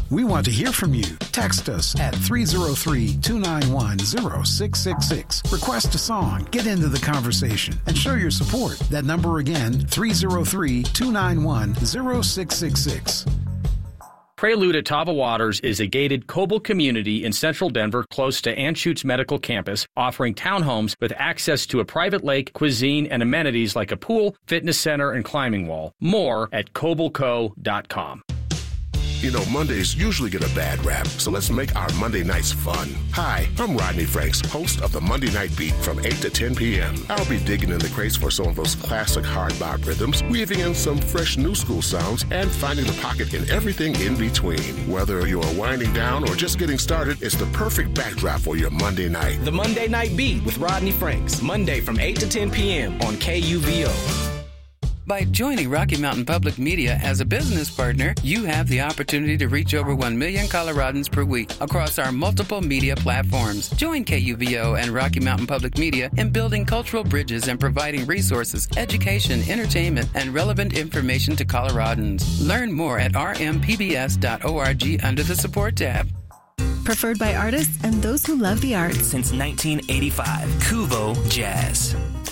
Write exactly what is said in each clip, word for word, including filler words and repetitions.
We want to hear from you. Text us at three oh three, two nine one, oh six six six. Request a song, get into the conversation, and show your support. That number again, three oh three, two nine one, oh six six six. Prelude at Tava Waters is a gated Coble community in central Denver close to Anschutz Medical Campus, offering townhomes with access to a private lake, cuisine, and amenities like a pool, fitness center, and climbing wall. More at coble co dot com. You know, Mondays usually get a bad rap, so let's make our Monday nights fun. Hi, I'm Rodney Franks, host of the Monday Night Beat from eight to ten p.m. I'll be digging in the crates for some of those classic hard bop rhythms, weaving in some fresh new school sounds, and finding the pocket in everything in between. Whether you're winding down or just getting started, it's the perfect backdrop for your Monday night. The Monday Night Beat with Rodney Franks, Monday from eight to ten p.m. on K U V O. By joining Rocky Mountain Public Media as a business partner, you have the opportunity to reach over one million Coloradans per week across our multiple media platforms. Join K U V O and Rocky Mountain Public Media in building cultural bridges and providing resources, education, entertainment, and relevant information to Coloradans. Learn more at r m p b s dot org under the support tab. Preferred by artists and those who love the arts. Since nineteen eighty-five, Kuvo Jazz.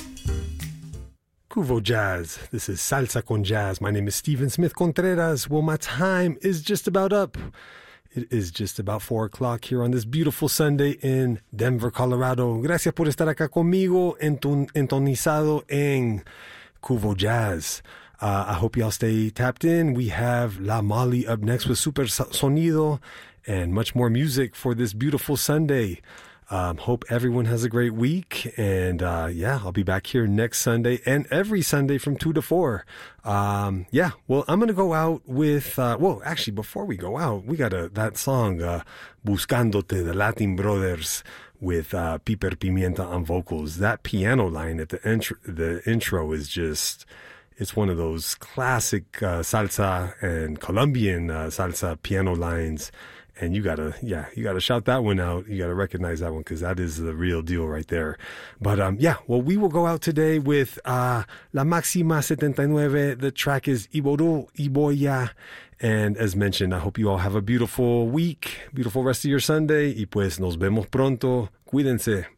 Kuvo Jazz. This is Salsa con Jazz. My name is Steven Smith Contreras. Well, my time is just about up. It is just about four o'clock here on this beautiful Sunday in Denver, Colorado. Gracias por estar acá conmigo, entonizado en Kuvo Jazz. Uh, I hope y'all stay tapped in. We have La Molly up next with Super Sonido and much more music for this beautiful Sunday. Um, hope everyone has a great week, and uh, yeah, I'll be back here next Sunday and every Sunday from two to four. Um, yeah, well, I'm gonna go out with. Uh, well, actually, before we go out, we got a that song uh, "Buscándote," the Latin Brothers with uh, Piper Pimienta on vocals. That piano line at the intro, the intro is just. It's one of those classic uh, salsa and Colombian uh, salsa piano lines. And you gotta, yeah, you gotta shout that one out. You gotta recognize that one because that is the real deal right there. But um, yeah, well, we will go out today with uh, La Máxima seventy-nine. The track is Iboru Iboya. And as mentioned, I hope you all have a beautiful week, beautiful rest of your Sunday. Y pues nos vemos pronto. Cuídense.